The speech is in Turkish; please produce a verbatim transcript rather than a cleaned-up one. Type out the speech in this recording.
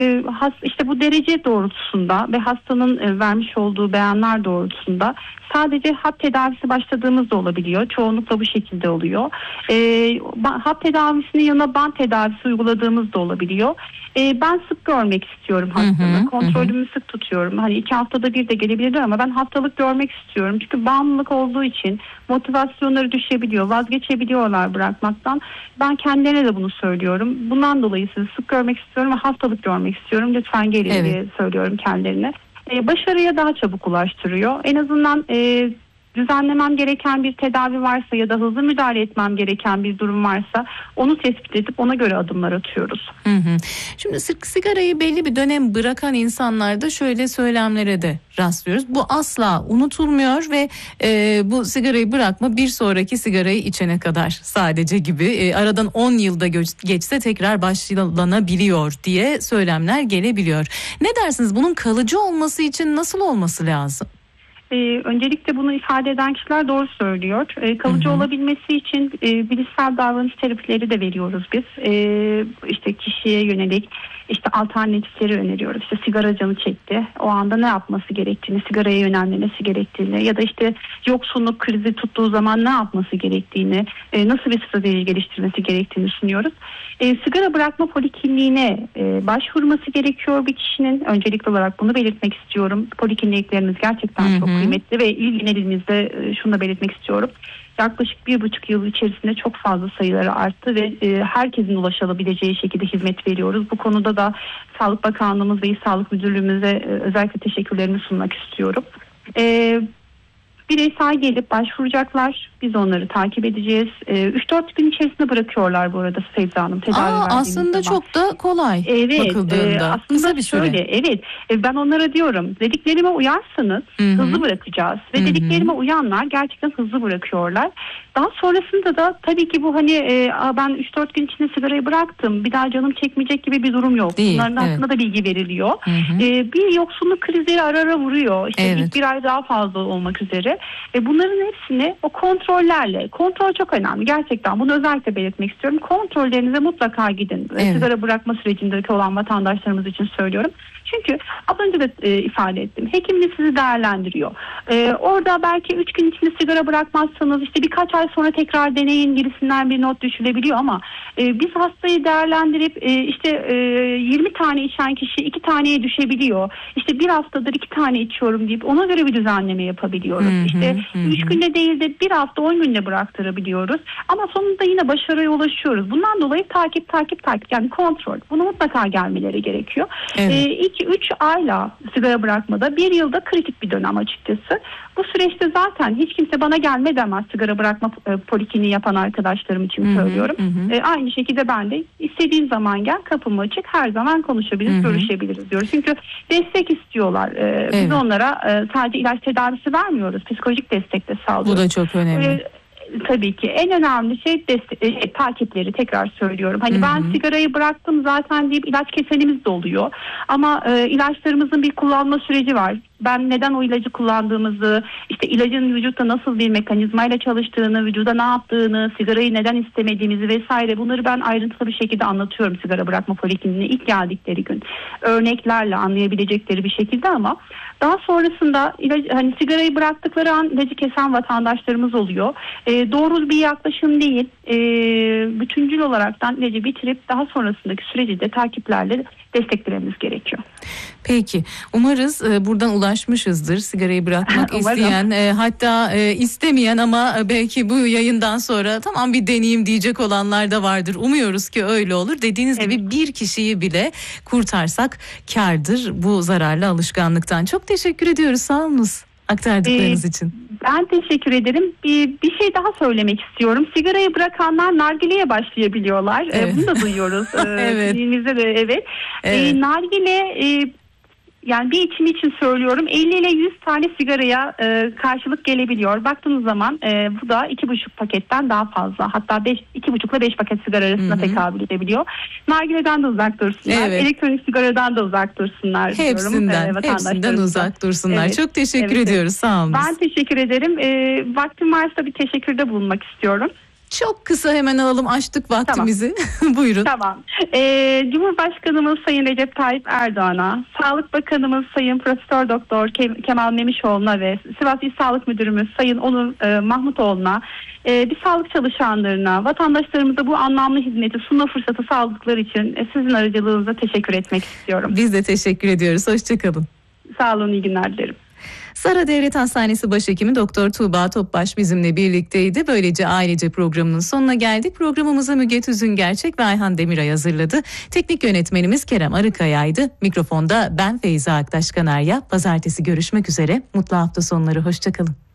e, has, işte bu derece doğrultusunda ve hastanın e, vermiş olduğu beyanlar doğrultusunda sadece hap tedavisi başladığımız da olabiliyor. Çoğunlukla bu şekilde oluyor. E, hap tedavisinin yanına bant tedavisi uyguladığımız da olabiliyor. E, ben sık görmek istiyorum hastamı. Hı hı, Kontrolümü hı. sık tutuyorum. Hani iki haftada bir de gelebilir ama ben haftalık görmek istiyorum. Çünkü bağımlılık olduğu için motivasyonları düşebiliyor. Vazgeçebiliyorlar bırakmaktan. Ben kendilerine de bunu söylüyorum. Bundan dolayı sizi sık görmek istiyorum ve haftalık görmek istiyorum. Lütfen gelin evet. diye söylüyorum kendilerine. Ee, başarıya daha çabuk ulaştırıyor. En azından e, düzenlemem gereken bir tedavi varsa ya da hızlı müdahale etmem gereken bir durum varsa onu tespit edip ona göre adımlar atıyoruz. Hı hı. Şimdi sigarayı belli bir dönem bırakan insanlarda şöyle söylemlere de rastlıyoruz. Bu asla unutulmuyor ve e, bu sigarayı bırakma bir sonraki sigarayı içene kadar sadece gibi. E, aradan on yılda geçse tekrar başlanabiliyor diye söylemler gelebiliyor. Ne dersiniz? Bunun kalıcı olması için nasıl olması lazım? Ee, öncelikle bunu ifade eden kişiler doğru söylüyor. Ee, kalıcı hı hı. olabilmesi için e, bilişsel davranış terapileri de veriyoruz biz. Ee, işte kişiye yönelik işte alternatifleri öneriyoruz. İşte sigara canı çekti. O anda ne yapması gerektiğini, sigaraya yönelmesi gerektiğini ya da işte yoksunluk krizi tuttuğu zaman ne yapması gerektiğini, e, nasıl bir strateji geliştirmesi gerektiğini sunuyoruz. E, sigara bırakma polikliniğine e, başvurması gerekiyor bir kişinin. Öncelikli olarak bunu belirtmek istiyorum. Polikliniklerimiz gerçekten hı hı. çok kıymetli ve il genelimizde e, şunu da belirtmek istiyorum. Yaklaşık bir buçuk yıl içerisinde çok fazla sayıları arttı ve e, herkesin ulaşabileceği şekilde hizmet veriyoruz. Bu konuda da Sağlık Bakanlığımız ve İl Sağlık Müdürlüğümüze e, özellikle teşekkürlerimi sunmak istiyorum. E, Bireysel gelip başvuracaklar. Biz onları takip edeceğiz. E, üç dört gün içerisinde bırakıyorlar bu arada Feyza Hanım. Tedavi Aa, aslında zaman. Çok da kolay evet, bakıldığında. E, aslında Kısa bir şöyle, süre. Evet. E, ben onlara diyorum. Dediklerime uyarsanız Hı-hı. hızlı bırakacağız. Ve Hı-hı. dediklerime uyanlar gerçekten hızlı bırakıyorlar. Daha sonrasında da tabii ki bu hani e, ben üç dört gün içinde sigarayı bıraktım. Bir daha canım çekmeyecek gibi bir durum yok. Değil, Bunların evet. hakkında da bilgi veriliyor. E, bir yoksunluk krizleri ara ara vuruyor. İşte evet. ilk bir ay daha fazla olmak üzere. E, bunların hepsini o kontrollerle, kontrol çok önemli gerçekten, bunu özellikle belirtmek istiyorum. Kontrollerinize mutlaka gidin. Evet. Sigara bırakma sürecindeki olan vatandaşlarımız için söylüyorum. Çünkü az önce de e, ifade ettim. Hekim de sizi değerlendiriyor. E, orada belki üç gün içinde sigara bırakmazsanız işte birkaç ay sonra tekrar deneyin gibisinden bir not düşülebiliyor ama e, biz hastayı değerlendirip e, işte e, yirmi tane içen kişi iki taneye düşebiliyor. İşte bir haftadır iki tane içiyorum deyip ona göre bir düzenleme yapabiliyoruz. Hı hı, işte hı. üç günde değil de bir hafta on günde bıraktırabiliyoruz. Ama sonunda yine başarıya ulaşıyoruz. Bundan dolayı takip takip takip yani kontrol. Buna mutlaka gelmeleri gerekiyor. Evet. E, ilk üç ayla sigara bırakmada bir yılda kritik bir dönem açıkçası. Bu süreçte zaten hiç kimse bana gelme demez sigara bırakma e, polikliniği yapan arkadaşlarım için hı hı, söylüyorum. Hı. E, aynı şekilde ben de istediğin zaman gel, kapım açık, her zaman konuşabiliriz, hı hı. görüşebiliriz diyoruz. Çünkü destek istiyorlar. E, evet. Biz onlara e, sadece ilaç tedavisi vermiyoruz. Psikolojik destek de sağlıyoruz. Bu da çok önemli. E, Tabii ki en önemli şey destek, e, takipleri, tekrar söylüyorum. Hani Hı-hı. ben sigarayı bıraktım zaten deyip ilaç kesenimiz de oluyor. Ama e, ilaçlarımızın bir kullanma süreci var. Ben neden o ilacı kullandığımızı, işte ilacın vücutta nasıl bir mekanizmayla çalıştığını, vücuda ne yaptığını, sigarayı neden istemediğimizi vesaire, bunları ben ayrıntılı bir şekilde anlatıyorum sigara bırakma polikliniğine ilk geldikleri gün. Örneklerle anlayabilecekleri bir şekilde ama daha sonrasında ilacı, hani sigarayı bıraktıkları an ilacı kesen vatandaşlarımız oluyor. E, doğru bir yaklaşım değil. E, bütüncül olaraktan ilacı bitirip daha sonrasındaki süreci de takiplerle desteklememiz gerekiyor. Peki. Umarız e, buradan ulaşmışızdır. Sigarayı bırakmak isteyen, e, hatta e, istemeyen ama belki bu yayından sonra tamam bir deneyeyim diyecek olanlar da vardır. Umuyoruz ki öyle olur. Dediğiniz evet. gibi bir kişiyi bile kurtarsak kârdır bu zararlı alışkanlıktan. Çok teşekkür ediyoruz. Sağ olunuz aktardıklarınız ee, için. Ben teşekkür ederim. Bir, bir şey daha söylemek istiyorum. Sigarayı bırakanlar nargileye başlayabiliyorlar. Evet. Ee, bunu da duyuyoruz. evet. Dinimizde de evet. evet. Ee, nargile e, yani bir içim için söylüyorum, elli ile yüz tane sigaraya e, karşılık gelebiliyor. Baktığınız zaman e, bu da iki buçuk paketten daha fazla. Hatta beş, iki buçuk ile beş paket sigara arasında Hı-hı. tekabül edebiliyor. Nargileden de uzak dursunlar. Evet. Elektronik sigaradan da uzak dursunlar. Hepsinden, diyorum, e, hepsinden uzak dursunlar. Evet. Çok teşekkür evet, ediyoruz. Evet. Sağ olun. Ben teşekkür ederim. E, vaktim varsa bir teşekkürde bulunmak istiyorum. Çok kısa hemen alalım, açtık vaktimizi. Tamam. Buyurun. Tamam. Ee, Cumhurbaşkanımız Sayın Recep Tayyip Erdoğan'a, Sağlık Bakanımız Sayın Profesör Doktor Kemal Memişoğlu'na ve Sivas İl Sağlık Müdürümüz Sayın Onur e, Mahmutoğlu'na, e, bir sağlık çalışanlarına, vatandaşlarımıza bu anlamlı hizmeti sunma fırsatı sağladıkları için e, sizin aracılığınızla teşekkür etmek istiyorum. Biz de teşekkür ediyoruz. Hoşçakalın. Sağ olun, iyi günler dilerim. Sara Devlet Hastanesi Başhekimi Doktor Tuğba Topbaş bizimle birlikteydi. Böylece ailece programının sonuna geldik. Programımızı Müge Tüzüngerçek ve Ayhan Demiray hazırladı. Teknik yönetmenimiz Kerem Arıkaya'ydı. Mikrofonda ben Feyza Aktaş Kanarya. Pazartesi görüşmek üzere. Mutlu hafta sonları. Hoşçakalın.